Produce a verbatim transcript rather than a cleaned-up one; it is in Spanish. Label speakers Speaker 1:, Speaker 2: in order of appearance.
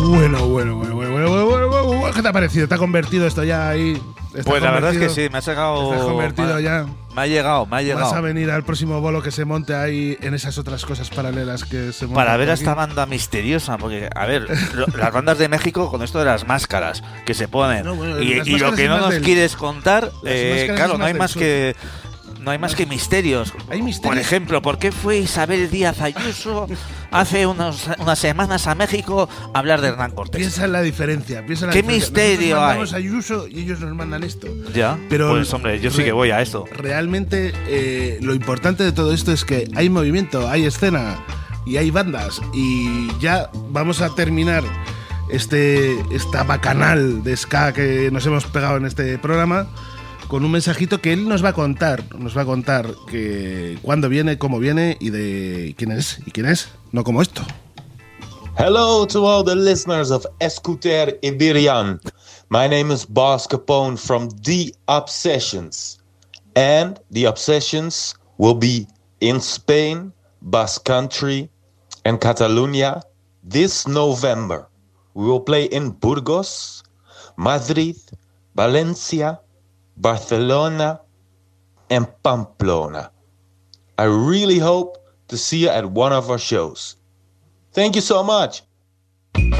Speaker 1: Bueno, bueno, bueno, bueno, bueno, bueno, bueno, bueno. ¿Qué te ha parecido? ¿Te ha convertido esto ya ahí?
Speaker 2: Pues la verdad es que sí, me ha sacado.
Speaker 1: ¿Te has convertido
Speaker 2: me,
Speaker 1: ya?
Speaker 2: Me ha llegado, me ha llegado.
Speaker 1: Vas a venir al próximo bolo que se monte ahí en esas otras cosas paralelas que se montan.
Speaker 2: Para ver a
Speaker 1: aquí.
Speaker 2: esta banda misteriosa, porque, a ver, lo, las bandas de México con esto de las máscaras que se ponen.
Speaker 1: No, bueno,
Speaker 2: y, y lo que no nos del... quieres contar, eh, claro, no hay más que. No hay más que misterios.
Speaker 1: ¿Hay misterios?
Speaker 2: Por ejemplo, ¿por qué fue Isabel Díaz Ayuso hace unos, unas semanas a México a hablar de Hernán Cortés?
Speaker 1: Piensa en la diferencia. Piensa en la
Speaker 2: ¿Qué
Speaker 1: diferencia.
Speaker 2: misterio
Speaker 1: Nosotros
Speaker 2: hay?
Speaker 1: mandamos a Ayuso y ellos nos mandan esto.
Speaker 2: Ya,
Speaker 1: pero
Speaker 2: pues hombre, yo sí que voy a eso.
Speaker 1: Realmente eh, lo importante de todo esto es que hay movimiento, hay escena y hay bandas. Y ya vamos a terminar este esta bacanal de ska que nos hemos pegado en este programa con un mensajito que él nos va a contar, nos va a contar que cuándo viene, cómo viene y de quién es, y quién es, no como esto.
Speaker 3: Hello to all the listeners of Escuter Iberian. My name is Boss Capone from The Obsessions. And The Obsessions will be in Spain, Basque Country and Catalonia this November. We will play in Burgos, Madrid, Valencia, Barcelona and Pamplona. I really hope to see you at one of our shows. Thank you so much.